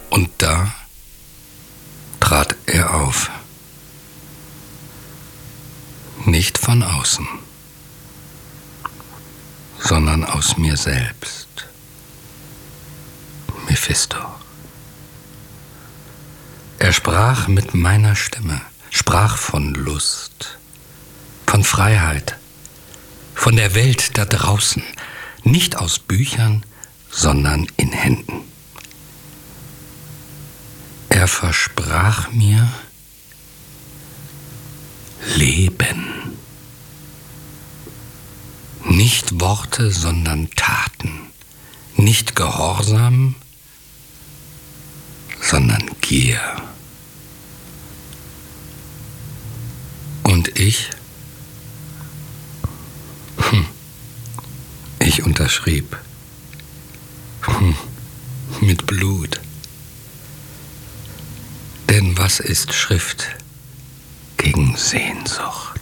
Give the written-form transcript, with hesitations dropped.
Und da trat er auf. Nicht von außen, sondern aus mir selbst. Mephisto. Er sprach mit meiner Stimme, sprach von Lust, von Freiheit, von der Welt da draußen, nicht aus Büchern, sondern in Händen. Er versprach mir Leben. Nicht Worte, sondern Taten. Nicht Gehorsam, sondern Gier. Und ich unterschrieb. Mit Blut. Denn was ist Schrift gegen Sehnsucht?